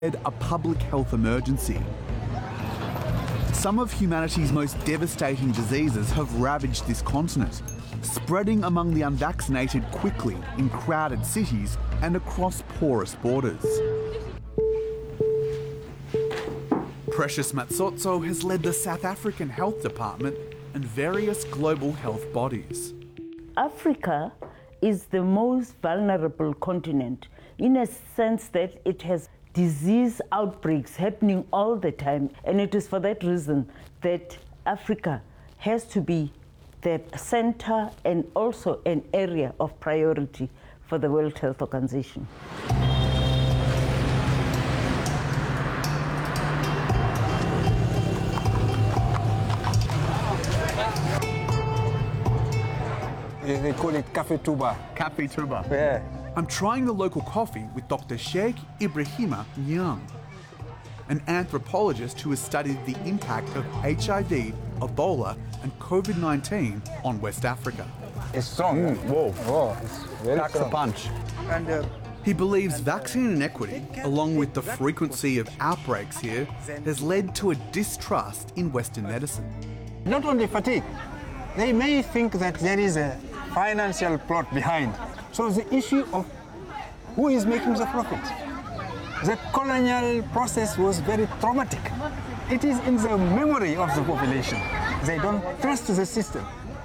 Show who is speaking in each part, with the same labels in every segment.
Speaker 1: a public health emergency. Some of humanity's most devastating diseases have ravaged this continent, spreading among the unvaccinated quickly in crowded cities and across porous borders. Precious Matsotso has led the South African Health Department and various global health bodies.
Speaker 2: Africa is the most vulnerable continent in a sense that it has disease outbreaks happening all the time, and it is for that reason that Africa has to be the center and also an area of priority for the World Health Organization.
Speaker 3: They call it Cafe Tuba.
Speaker 1: Cafe Tuba.
Speaker 3: Yeah.
Speaker 1: I'm trying the local coffee with Dr. Sheikh Ibrahima Nyang, an anthropologist who has studied the impact of HIV, Ebola and COVID-19 on West Africa.
Speaker 3: It's strong.
Speaker 4: Whoa.
Speaker 3: Oh, it's very
Speaker 4: Packs a
Speaker 3: strong.
Speaker 4: punch.
Speaker 3: And
Speaker 1: He believes vaccine inequity, along with the frequency of outbreaks here, has led to a distrust in Western medicine.
Speaker 3: not only fatigue, they may think that there is a financial plot behind. So the issue of who is making the profit. The colonial process was very traumatic. It is in the memory of the population. They don't trust the system.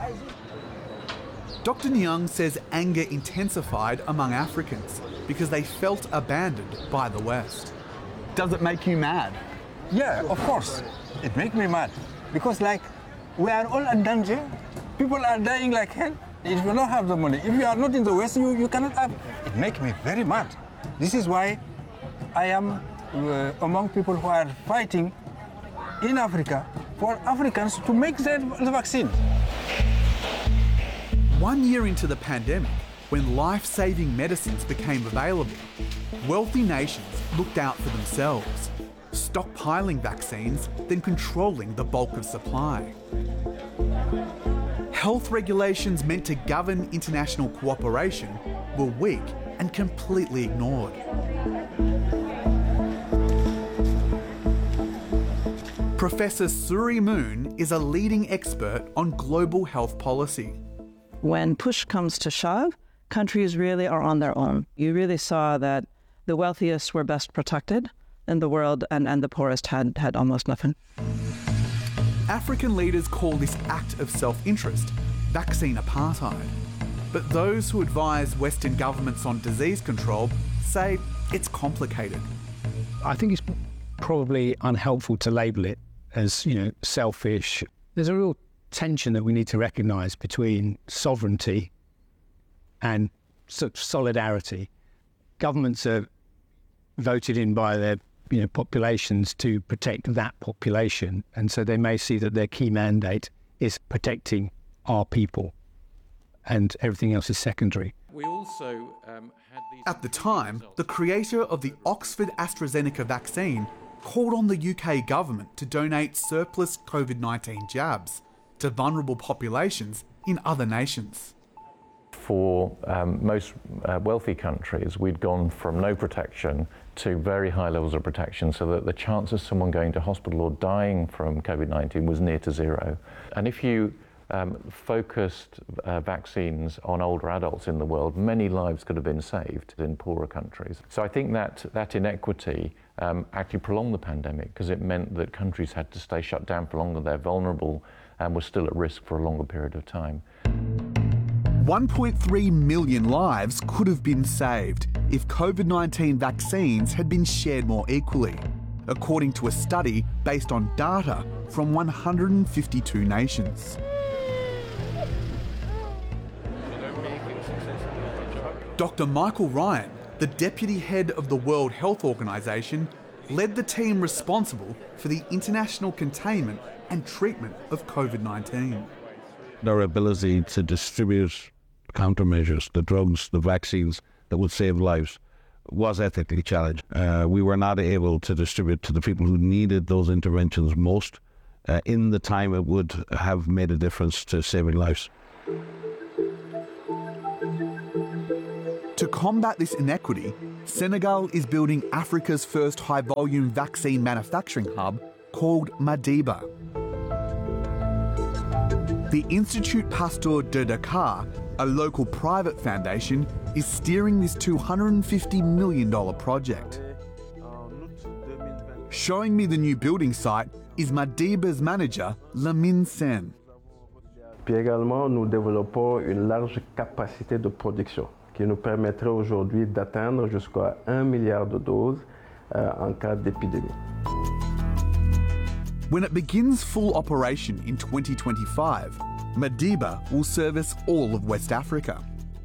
Speaker 1: Dr. Nyang says anger intensified among Africans because they felt abandoned by the West. Does it make you mad?
Speaker 3: Yeah, of course. It makes me mad. Because like, we are all in danger. People are dying like hell. If you don't have the money, if you are not in the West, you cannot have. It makes me very mad. This is why I am among people who are fighting in Africa for Africans to make the vaccine.
Speaker 1: 1 year into the pandemic, when life-saving medicines became available, wealthy nations looked out for themselves, stockpiling vaccines, then controlling the bulk of supply. Health regulations meant to govern international cooperation were weak and completely ignored. Professor Suri Moon is a leading expert on global health policy.
Speaker 5: When push comes to shove, countries really are on their own. You really saw that the wealthiest were best protected in the world, and the poorest had almost nothing.
Speaker 1: African leaders call this act of self-interest vaccine apartheid. But those who advise Western governments on disease control say it's complicated.
Speaker 4: I think it's probably unhelpful to label it as, selfish. There's a real tension that we need to recognise between sovereignty and solidarity. Governments are voted in by their populations to protect that population, and so they may see that their key mandate is protecting our people and everything else is secondary.
Speaker 6: We also had these...
Speaker 1: At the time, the creator of the Oxford AstraZeneca vaccine called on the UK government to donate surplus COVID-19 jabs to vulnerable populations in other nations.
Speaker 7: For most wealthy countries, we'd gone from no protection to very high levels of protection, so that the chance of someone going to hospital or dying from COVID-19 was near to zero. And if you focused vaccines on older adults in the world, many lives could have been saved in poorer countries. So I think that inequity actually prolonged the pandemic, because it meant that countries had to stay shut down for longer. They're vulnerable and were still at risk for a longer period of time.
Speaker 1: 1.3 million lives could have been saved if COVID-19 vaccines had been shared more equally, according to a study based on data from 152 nations. Dr. Michael Ryan, the deputy head of the World Health Organization, led the team responsible for the international containment and treatment of COVID-19.
Speaker 8: Their ability to distribute countermeasures, the drugs, the vaccines that would save lives, was ethically challenged. We were not able to distribute to the people who needed those interventions most in the time it would have made a difference to saving lives.
Speaker 1: To combat this inequity, Senegal is building Africa's first high-volume vaccine manufacturing hub called Madiba. The Institut Pasteur de Dakar, a local private foundation, is steering this $250 million project. Showing me the new building site is Madiba's manager, Lamine Sen.
Speaker 9: Puis également, nous développons une large capacité de production qui nous permettrait aujourd'hui d'atteindre jusqu'à 1 milliard de doses en cas d'épidémie.
Speaker 1: When it begins full operation in 2025, Madiba will service all of West Africa.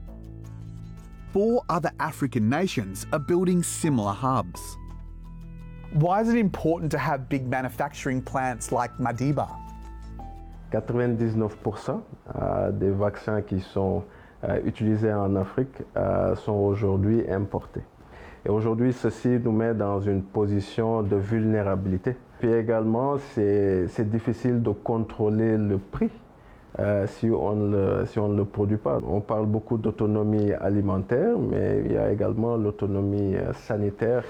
Speaker 1: 4 other African nations are building similar hubs. Why is it important to have big manufacturing plants like Madiba?
Speaker 9: 99% des vaccins qui sont utilisés en Afrique sont aujourd'hui importés. Et aujourd'hui, ceci nous met dans une position de vulnérabilité. Puis également, c'est difficile de contrôler le prix si on ne le produit pas. On parle beaucoup d'autonomie alimentaire, mais il y a également l'autonomie sanitaire.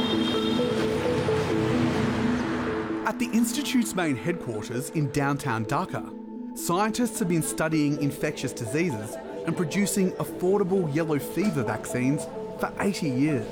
Speaker 1: At the Institute's main headquarters in downtown Dhaka, scientists have been studying infectious diseases and producing affordable yellow fever vaccines for 80 years.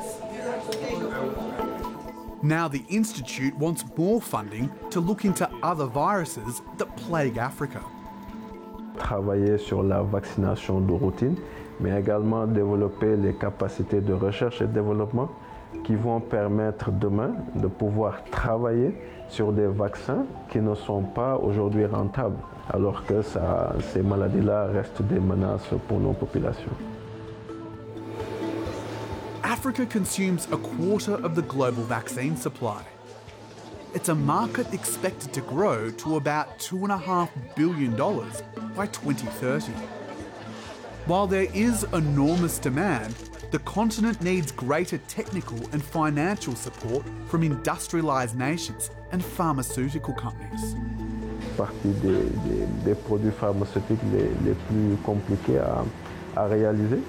Speaker 1: Now the Institute wants more funding to look into other viruses that plague Africa.
Speaker 9: Travailler sur la vaccination de routine, mais également développer les capacités de recherche et développement qui vont permettre demain de pouvoir travailler sur des vaccins qui ne sont pas aujourd'hui rentables, alors que ces maladies-là restent des menaces pour nos populations.
Speaker 1: Africa consumes a quarter of the global vaccine supply. It's a market expected to grow to about $2.5 billion by 2030. While there is enormous demand, the continent needs greater technical and financial support from industrialised nations and pharmaceutical companies.
Speaker 9: Partie des produits pharmaceutiques les plus compliqués à réaliser.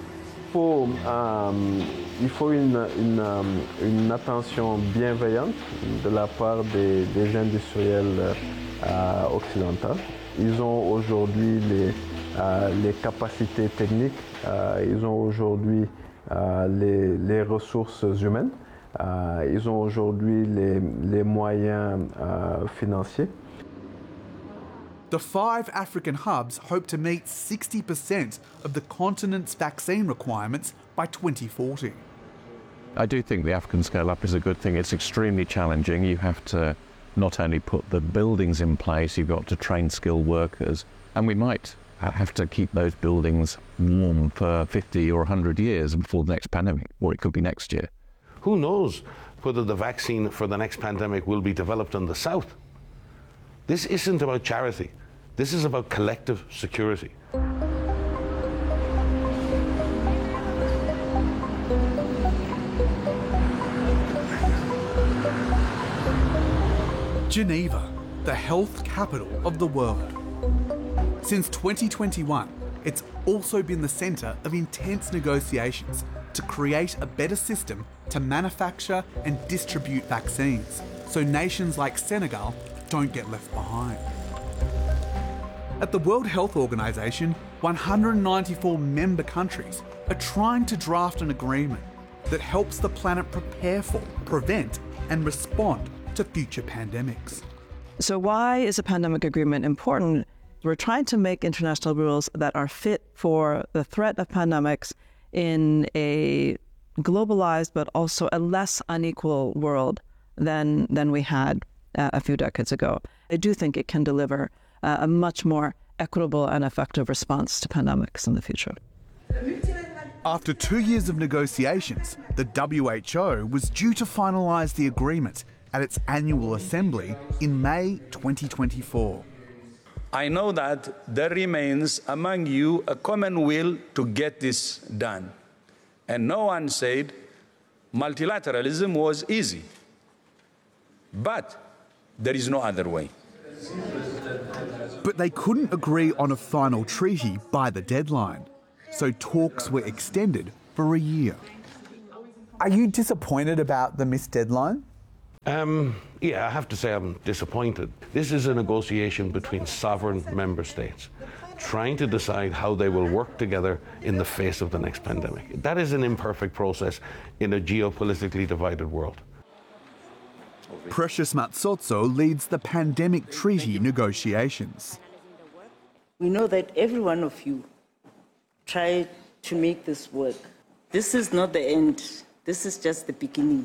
Speaker 9: Il faut une attention bienveillante de la part des industriels occidentaux. Ils ont aujourd'hui les capacités techniques, ils ont aujourd'hui les ressources humaines, ils ont aujourd'hui les moyens financiers.
Speaker 1: The 5 African hubs hope to meet 60% of the continent's vaccine requirements by 2040.
Speaker 7: I do think the African scale up is a good thing. It's extremely challenging. You have to not only put the buildings in place, you've got to train skilled workers, and we might have to keep those buildings warm for 50 or 100 years before the next pandemic, or it could be next year.
Speaker 10: Who knows whether the vaccine for the next pandemic will be developed in the south? This isn't about charity. This is about collective security.
Speaker 1: Geneva, the health capital of the world. Since 2021, it's also been the centre of intense negotiations to create a better system to manufacture and distribute vaccines, so nations like Senegal don't get left behind. At the World Health Organization, 194 member countries are trying to draft an agreement that helps the planet prepare for, prevent, and respond to future pandemics.
Speaker 5: So why is a pandemic agreement important? We're trying to make international rules that are fit for the threat of pandemics in a globalized but also a less unequal world than we had a few decades ago. I do think it can deliver a much more equitable and effective response to pandemics in the future.
Speaker 1: After 2 years of negotiations, the WHO was due to finalise the agreement at its annual assembly in May 2024.
Speaker 11: I know that there remains among you a common will to get this done. And no one said multilateralism was easy. But there is no other way.
Speaker 1: But they couldn't agree on a final treaty by the deadline, so talks were extended for a year. Are you disappointed about the missed deadline?
Speaker 10: Yeah, I have to say I'm disappointed. This is a negotiation between sovereign member states trying to decide how they will work together in the face of the next pandemic. That is an imperfect process in a geopolitically divided world.
Speaker 1: Precious Matsotso leads the pandemic treaty negotiations.
Speaker 2: We know that every one of you tried to make this work. This is not the end. This is just the beginning.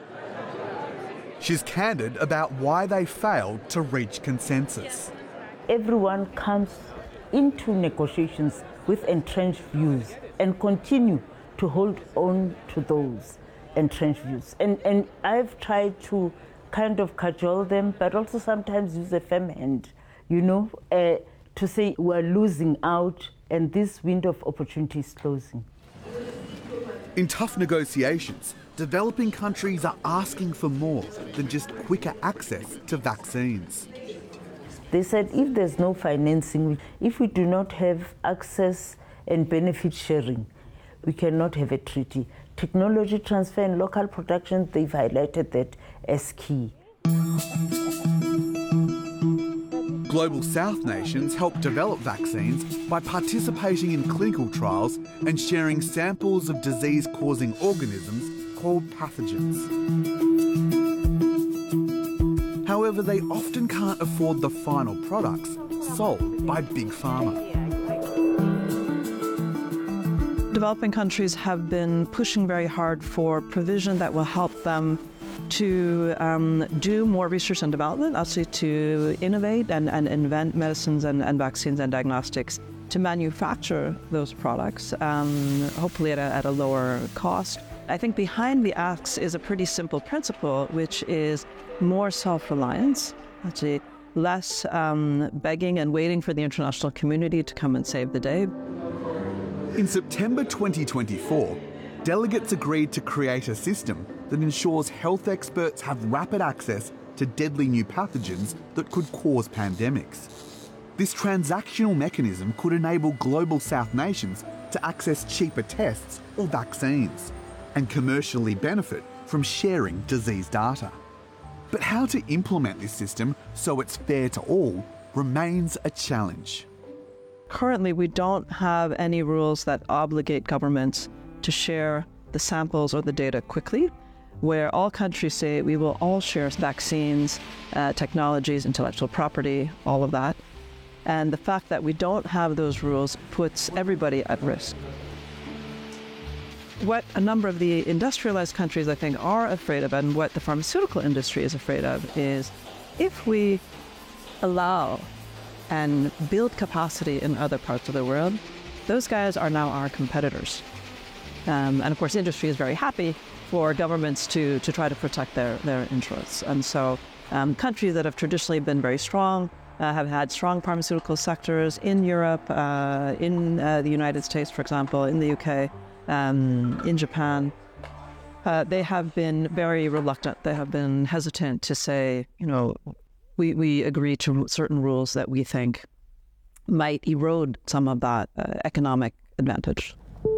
Speaker 1: She's candid about why they failed to reach consensus.
Speaker 2: Everyone comes into negotiations with entrenched views and continue to hold on to those entrenched views. And I've tried to kind of cajole them, but also sometimes use a firm hand, to say we're losing out and this window of opportunity is closing.
Speaker 1: In tough negotiations, developing countries are asking for more than just quicker access to vaccines.
Speaker 2: They said if there's no financing, if we do not have access and benefit sharing, we cannot have a treaty. Technology transfer and local production, they've highlighted that as key.
Speaker 1: Global South nations help develop vaccines by participating in clinical trials and sharing samples of disease-causing organisms called pathogens. However, they often can't afford the final products sold by Big Pharma.
Speaker 5: Developing countries have been pushing very hard for provision that will help them to do more research and development, actually to innovate and invent medicines and vaccines and diagnostics, to manufacture those products, hopefully at a lower cost. I think behind the acts is a pretty simple principle, which is more self-reliance, actually less begging and waiting for the international community to come and save the day.
Speaker 1: In September 2024, delegates agreed to create a system that ensures health experts have rapid access to deadly new pathogens that could cause pandemics. This transactional mechanism could enable global South nations to access cheaper tests or vaccines and commercially benefit from sharing disease data. But how to implement this system so it's fair to all remains a challenge.
Speaker 5: Currently, we don't have any rules that obligate governments to share the samples or the data quickly, where all countries say we will all share vaccines, technologies, intellectual property, all of that. And the fact that we don't have those rules puts everybody at risk. What a number of the industrialized countries, I think, are afraid of, and what the pharmaceutical industry is afraid of, is if we allow and build capacity in other parts of the world, those guys are now our competitors. And of course, industry is very happy for governments to try to protect their interests. And so countries that have traditionally been very strong, have had strong pharmaceutical sectors in Europe, in the United States, for example, in the UK, in Japan, they have been very reluctant. They have been hesitant to say, we agree to certain rules that we think might erode some of that economic advantage.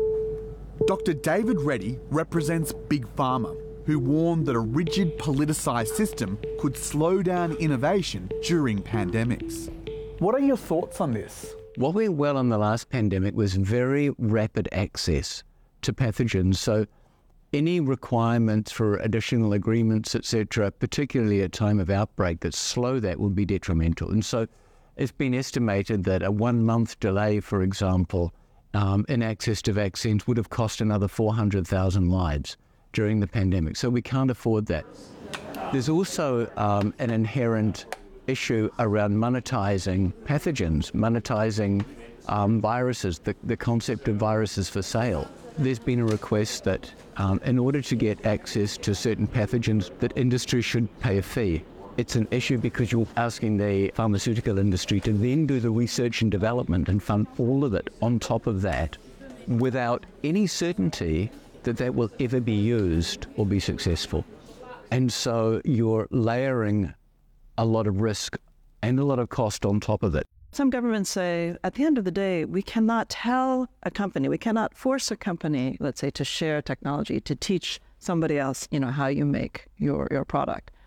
Speaker 1: Dr. David Reddy represents Big Pharma, who warned that a rigid politicised system could slow down innovation during pandemics. What are your thoughts on this?
Speaker 4: What went well in the last pandemic was very rapid access to pathogens. So any requirements for additional agreements, etc., particularly at time of outbreak, that slow that would be detrimental. And so it's been estimated that a 1 month delay, for example, in access to vaccines would have cost another 400,000 lives during the pandemic. So we can't afford that. There's also an inherent issue around monetizing pathogens, monetizing viruses, the concept of viruses for sale. There's been a request that in order to get access to certain pathogens, that industry should pay a fee. It's an issue because you're asking the pharmaceutical industry to then do the research and development and fund all of it on top of that without any certainty that that will ever be used or be successful. And so you're layering a lot of risk and a lot of cost on top of it.
Speaker 5: Some governments say, at the end of the day, we cannot tell a company, we cannot force a company, let's say, to share technology, to teach somebody else, how you make your product.